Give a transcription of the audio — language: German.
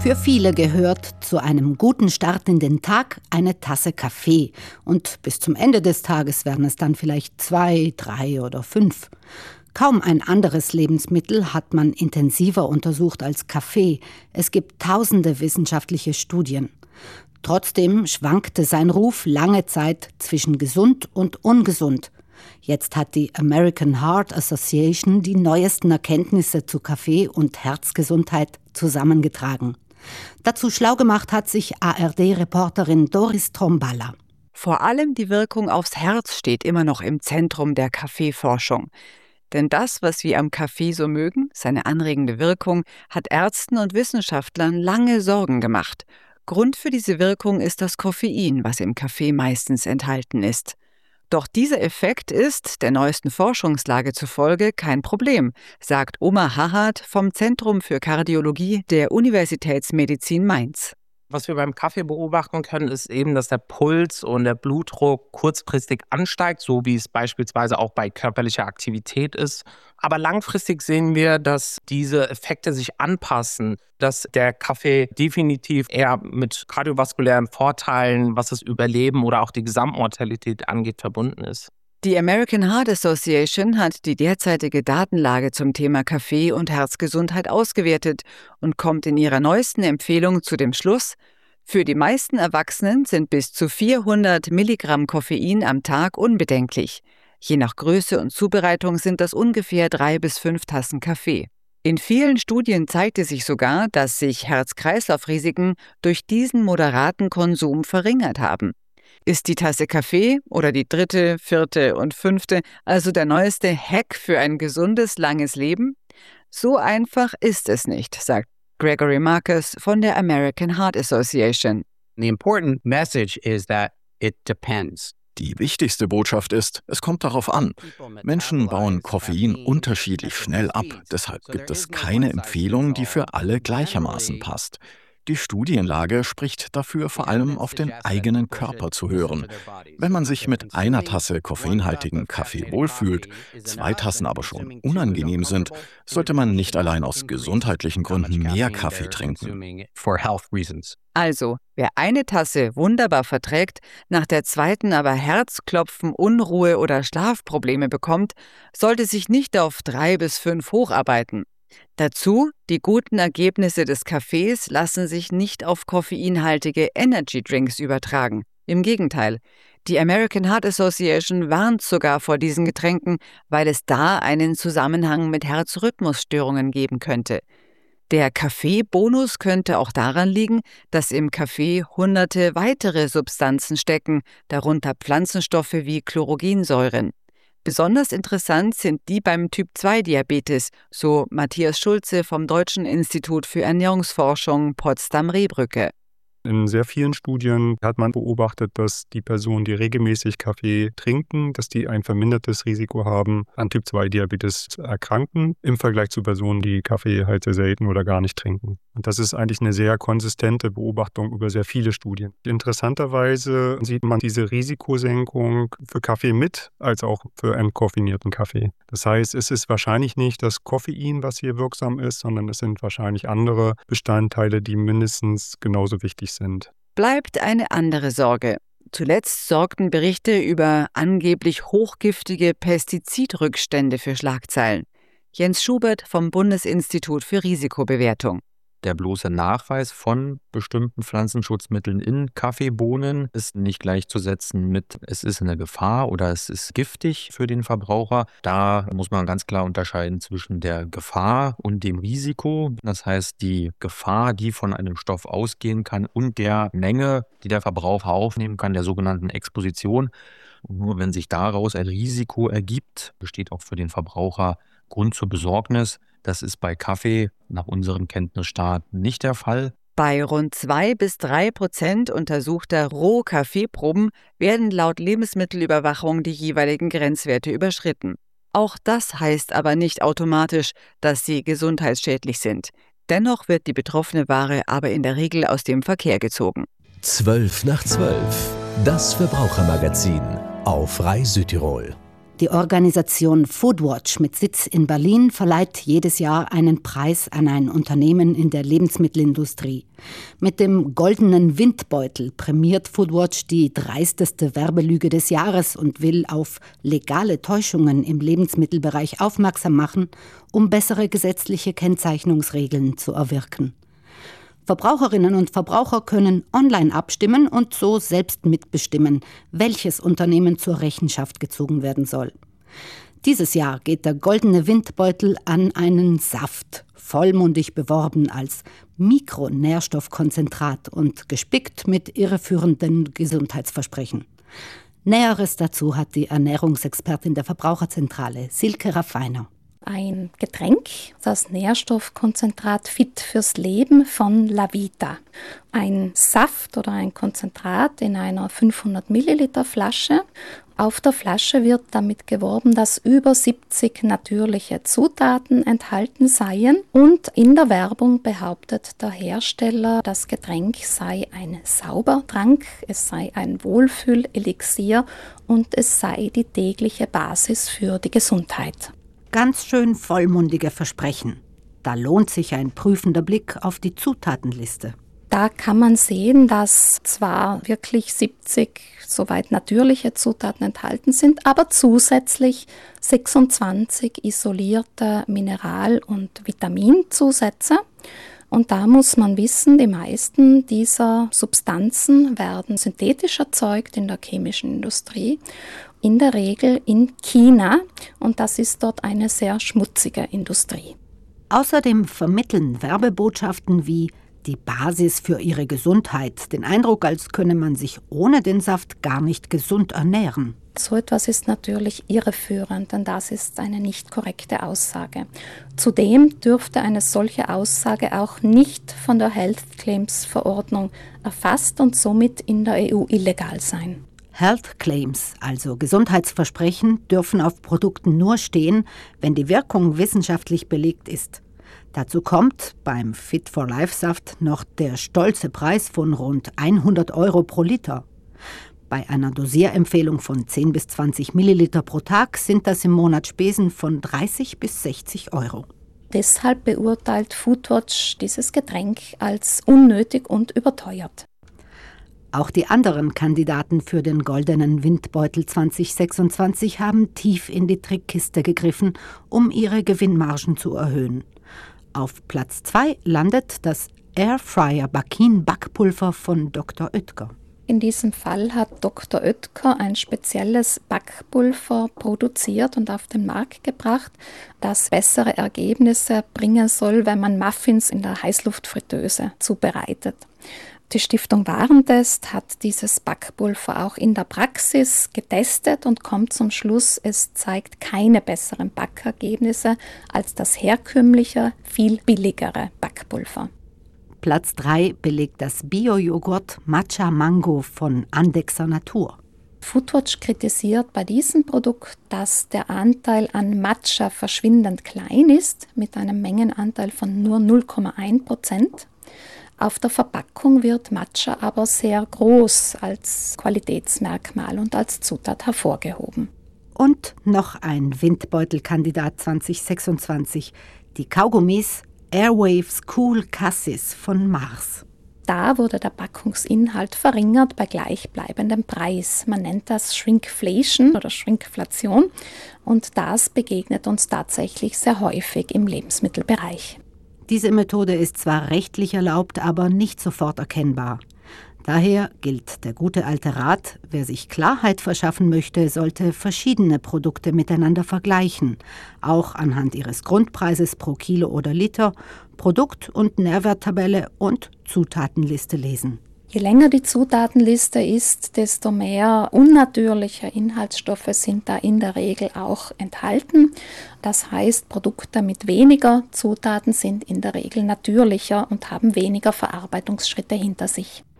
Für viele gehört zu einem guten Start in den Tag eine Tasse Kaffee. Und bis zum Ende des Tages werden es dann vielleicht 2, 3 oder 5. Kaum ein anderes Lebensmittel hat man intensiver untersucht als Kaffee. Es gibt tausende wissenschaftliche Studien. Trotzdem schwankte sein Ruf lange Zeit zwischen gesund und ungesund. Jetzt hat die American Heart Association die neuesten Erkenntnisse zu Kaffee und Herzgesundheit zusammengetragen. Dazu schlau gemacht hat sich ARD-Reporterin Doris Tromballa. Vor allem die Wirkung aufs Herz steht immer noch im Zentrum der Kaffeeforschung. Denn das, was wir am Kaffee so mögen, seine anregende Wirkung, hat Ärzten und Wissenschaftlern lange Sorgen gemacht. Grund für diese Wirkung ist das Koffein, was im Kaffee meistens enthalten ist. Doch dieser Effekt ist, der neuesten Forschungslage zufolge, kein Problem, sagt Omar Hahad vom Zentrum für Kardiologie der Universitätsmedizin Mainz. Was wir beim Kaffee beobachten können, ist eben, dass der Puls und der Blutdruck kurzfristig ansteigt, so wie es beispielsweise auch bei körperlicher Aktivität ist. Aber langfristig sehen wir, dass diese Effekte sich anpassen, dass der Kaffee definitiv eher mit kardiovaskulären Vorteilen, was das Überleben oder auch die Gesamtmortalität angeht, verbunden ist. Die American Heart Association hat die derzeitige Datenlage zum Thema Kaffee und Herzgesundheit ausgewertet und kommt in ihrer neuesten Empfehlung zu dem Schluss: Für die meisten Erwachsenen sind bis zu 400 Milligramm Koffein am Tag unbedenklich. Je nach Größe und Zubereitung sind das ungefähr 3 bis 5 Tassen Kaffee. In vielen Studien zeigte sich sogar, dass sich Herz-Kreislauf-Risiken durch diesen moderaten Konsum verringert haben. Ist die Tasse Kaffee oder die 3., 4. und 5. also der neueste Hack für ein gesundes, langes Leben? So einfach ist es nicht, sagt Gregory Marcus von der American Heart Association. The important message is that it depends. Die wichtigste Botschaft ist, es kommt darauf an. Menschen bauen Koffein unterschiedlich schnell ab. Deshalb gibt es keine Empfehlung, die für alle gleichermaßen passt. Die Studienlage spricht dafür, vor allem auf den eigenen Körper zu hören. Wenn man sich mit einer Tasse koffeinhaltigen Kaffee wohlfühlt, 2 Tassen aber schon unangenehm sind, sollte man nicht allein aus gesundheitlichen Gründen mehr Kaffee trinken. Also, wer eine Tasse wunderbar verträgt, nach der zweiten aber Herzklopfen, Unruhe oder Schlafprobleme bekommt, sollte sich nicht auf 3 bis 5 hocharbeiten. Dazu, die guten Ergebnisse des Kaffees lassen sich nicht auf koffeinhaltige Energy Drinks übertragen. Im Gegenteil, die American Heart Association warnt sogar vor diesen Getränken, weil es da einen Zusammenhang mit Herzrhythmusstörungen geben könnte. Der Kaffeebonus könnte auch daran liegen, dass im Kaffee hunderte weitere Substanzen stecken, darunter Pflanzenstoffe wie Chlorogensäuren. Besonders interessant sind die beim Typ-2-Diabetes, so Matthias Schulze vom Deutschen Institut für Ernährungsforschung Potsdam-Rehbrücke. In sehr vielen Studien hat man beobachtet, dass die Personen, die regelmäßig Kaffee trinken, dass die ein vermindertes Risiko haben, an Typ-2-Diabetes zu erkranken, im Vergleich zu Personen, die Kaffee halt sehr selten oder gar nicht trinken. Und das ist eigentlich eine sehr konsistente Beobachtung über sehr viele Studien. Interessanterweise sieht man diese Risikosenkung für Kaffee mit, als auch für entkoffinierten Kaffee. Das heißt, es ist wahrscheinlich nicht das Koffein, was hier wirksam ist, sondern es sind wahrscheinlich andere Bestandteile, die mindestens genauso wichtig sind. Bleibt eine andere Sorge. Zuletzt sorgten Berichte über angeblich hochgiftige Pestizidrückstände für Schlagzeilen. Jens Schubert vom Bundesinstitut für Risikobewertung. Der bloße Nachweis von bestimmten Pflanzenschutzmitteln in Kaffeebohnen ist nicht gleichzusetzen mit, es ist eine Gefahr oder es ist giftig für den Verbraucher. Da muss man ganz klar unterscheiden zwischen der Gefahr und dem Risiko. Das heißt, die Gefahr, die von einem Stoff ausgehen kann, und der Menge, die der Verbraucher aufnehmen kann, der sogenannten Exposition. Und nur wenn sich daraus ein Risiko ergibt, besteht auch für den Verbraucher Grund zur Besorgnis. Das ist bei Kaffee nach unserem Kenntnisstand nicht der Fall. Bei rund 2 bis 3% untersuchter Rohkaffeeproben werden laut Lebensmittelüberwachung die jeweiligen Grenzwerte überschritten. Auch das heißt aber nicht automatisch, dass sie gesundheitsschädlich sind. Dennoch wird die betroffene Ware aber in der Regel aus dem Verkehr gezogen. 12 nach 12, das Verbrauchermagazin auf Rai Südtirol. Die Organisation Foodwatch mit Sitz in Berlin verleiht jedes Jahr einen Preis an ein Unternehmen in der Lebensmittelindustrie. Mit dem Goldenen Windbeutel prämiert Foodwatch die dreisteste Werbelüge des Jahres und will auf legale Täuschungen im Lebensmittelbereich aufmerksam machen, um bessere gesetzliche Kennzeichnungsregeln zu erwirken. Verbraucherinnen und Verbraucher können online abstimmen und so selbst mitbestimmen, welches Unternehmen zur Rechenschaft gezogen werden soll. Dieses Jahr geht der Goldene Windbeutel an einen Saft, vollmundig beworben als Mikronährstoffkonzentrat und gespickt mit irreführenden Gesundheitsversprechen. Näheres dazu hat die Ernährungsexpertin der Verbraucherzentrale, Silke Raffiner. Ein Getränk, das Nährstoffkonzentrat Fit fürs Leben von LaVita. Ein Saft oder ein Konzentrat in einer 500 Milliliter Flasche. Auf der Flasche wird damit geworben, dass über 70 natürliche Zutaten enthalten seien. Und in der Werbung behauptet der Hersteller, das Getränk sei ein Saubertrank, es sei ein Wohlfühlelixier und es sei die tägliche Basis für die Gesundheit. Ganz schön vollmundige Versprechen. Da lohnt sich ein prüfender Blick auf die Zutatenliste. Da kann man sehen, dass zwar wirklich 70 soweit natürliche Zutaten enthalten sind, aber zusätzlich 26 isolierte Mineral- und Vitaminzusätze. Und da muss man wissen, die meisten dieser Substanzen werden synthetisch erzeugt in der chemischen Industrie, in der Regel in China, und das ist dort eine sehr schmutzige Industrie. Außerdem vermitteln Werbebotschaften wie die Basis für ihre Gesundheit den Eindruck, als könne man sich ohne den Saft gar nicht gesund ernähren. So etwas ist natürlich irreführend, denn das ist eine nicht korrekte Aussage. Zudem dürfte eine solche Aussage auch nicht von der Health Claims Verordnung erfasst und somit in der EU illegal sein. Health Claims, also Gesundheitsversprechen, dürfen auf Produkten nur stehen, wenn die Wirkung wissenschaftlich belegt ist. Dazu kommt beim Fit-for-Life-Saft noch der stolze Preis von rund 100 € pro Liter. Bei einer Dosierempfehlung von 10 bis 20 Milliliter pro Tag sind das im Monat Spesen von 30 bis 60 €. Deshalb beurteilt Foodwatch dieses Getränk als unnötig und überteuert. Auch die anderen Kandidaten für den Goldenen Windbeutel 2026 haben tief in die Trickkiste gegriffen, um ihre Gewinnmargen zu erhöhen. Auf Platz 2 landet das Airfryer Bakin Backpulver von Dr. Oetker. In diesem Fall hat Dr. Oetker ein spezielles Backpulver produziert und auf den Markt gebracht, das bessere Ergebnisse bringen soll, wenn man Muffins in der Heißluftfritteuse zubereitet. Die Stiftung Warentest hat dieses Backpulver auch in der Praxis getestet und kommt zum Schluss, es zeigt keine besseren Backergebnisse als das herkömmliche, viel billigere Backpulver. Platz 3 belegt das Bio-Joghurt Matcha Mango von Andexer Natur. Foodwatch kritisiert bei diesem Produkt, dass der Anteil an Matcha verschwindend klein ist, mit einem Mengenanteil von nur 0,1%. Auf der Verpackung wird Matcha aber sehr groß als Qualitätsmerkmal und als Zutat hervorgehoben. Und noch ein Windbeutelkandidat 2026, die Kaugummis Airwaves Cool Cassis von Mars. Da wurde der Packungsinhalt verringert bei gleichbleibendem Preis. Man nennt das Shrinkflation oder Shrinkflation und das begegnet uns tatsächlich sehr häufig im Lebensmittelbereich. Diese Methode ist zwar rechtlich erlaubt, aber nicht sofort erkennbar. Daher gilt der gute alte Rat, wer sich Klarheit verschaffen möchte, sollte verschiedene Produkte miteinander vergleichen, auch anhand ihres Grundpreises pro Kilo oder Liter, Produkt- und Nährwerttabelle und Zutatenliste lesen. Je länger die Zutatenliste ist, desto mehr unnatürliche Inhaltsstoffe sind da in der Regel auch enthalten. Das heißt, Produkte mit weniger Zutaten sind in der Regel natürlicher und haben weniger Verarbeitungsschritte hinter sich.